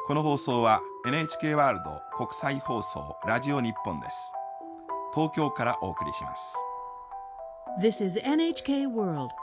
この放送は NHK ワールド国際放送ラジオ日本です。東京からお送りします。 This is NHK World